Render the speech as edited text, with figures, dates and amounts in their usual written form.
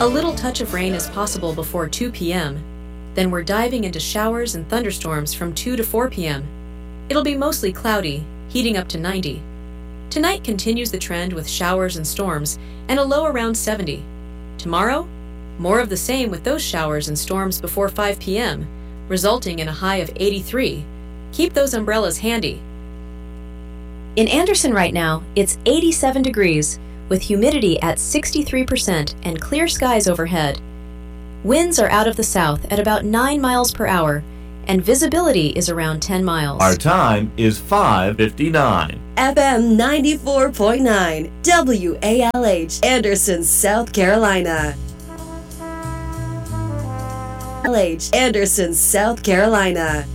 A little touch of rain is possible before 2 p.m. Then we're diving into showers and thunderstorms from 2 to 4 p.m. It'll be mostly cloudy, heating up to 90. Tonight continues the trend with showers and storms and a low around 70. Tomorrow, more of the same with those showers and storms before 5 p.m., resulting in a high of 83. Keep those umbrellas handy. In Anderson right now, it's 87 degrees, with humidity at 63% and clear skies overhead. Winds are out of the south at about 9 miles per hour, and visibility is around 10 miles. Our time is 5:59. FM 94.9, WALH, Anderson, South Carolina. LH, Anderson, South Carolina.